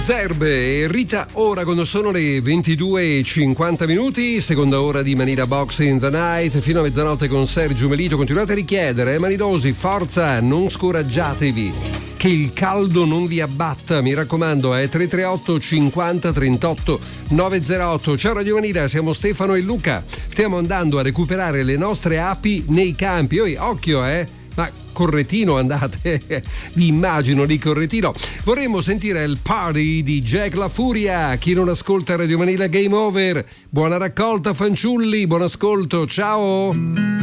Zerbe e Rita Ora quando sono le 22:50, seconda ora di Manila Box in the Night fino a mezzanotte con Sergio Melito. Continuate a richiedere, manidosi, forza, non scoraggiatevi, che il caldo non vi abbatta, mi raccomando, 338 50 38 908. Ciao Radio Manila, siamo Stefano e Luca, stiamo andando a recuperare le nostre api nei campi. Occhio, ma Corretino andate, vi immagino lì Corretino. Vorremmo sentire il Party di Jack La Furia. Chi non ascolta Radio Manila, game over. Buona raccolta fanciulli, buon ascolto, ciao.